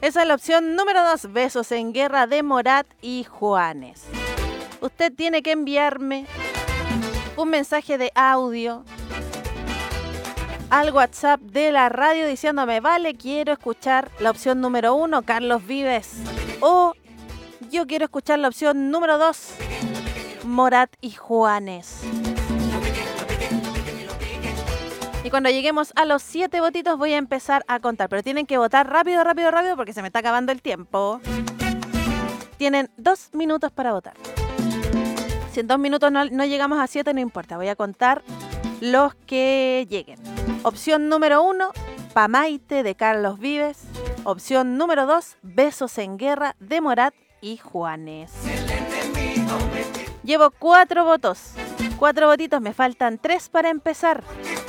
Esa es la opción número 2, Besos en Guerra de Morat y Juanes. Usted tiene que enviarme un mensaje de audio al WhatsApp de la radio diciéndome, vale, quiero escuchar la opción número 1, Carlos Vives, o yo quiero escuchar la opción número 2, Morat y Juanes. Y cuando lleguemos a los 7 votitos voy a empezar a contar. Pero tienen que votar rápido, rápido, rápido porque se me está acabando el tiempo. Tienen 2 minutos para votar. Si en 2 minutos no llegamos a 7, no importa. Voy a contar los que lleguen. Opción número 1, Pamaite de Carlos Vives. Opción número 2, Besos en Guerra de Morat y Juanes. Llevo 4 votos. 4 votitos, me faltan 3 para empezar.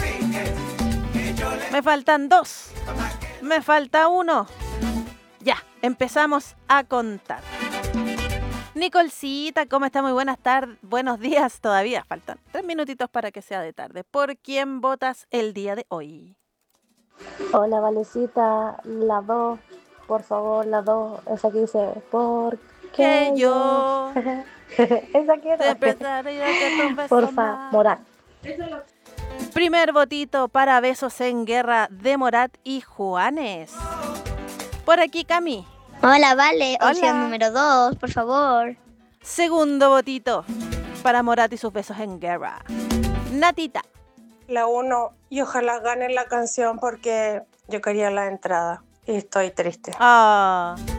Me faltan 2. Me falta 1. Ya, empezamos a contar. Nicolcita, ¿cómo está? Muy buenas tardes. Buenos días. Todavía faltan 3 minutitos para que sea de tarde. ¿Por quién votas el día de hoy? Hola, Valecita. La 2. Por favor, la 2. Esa que dice, ¿por qué Que yo Esa quiero. te prestaría que tu beso Porfa, más. Morat. Primer votito para Besos en Guerra de Morat y Juanes. Por aquí, Cami. Hola, vale. Hola. Opción número 2, por favor. Segundo votito para Morat y sus Besos en Guerra. Natita. La 1, y ojalá gane la canción porque yo quería la entrada y estoy triste. Ah,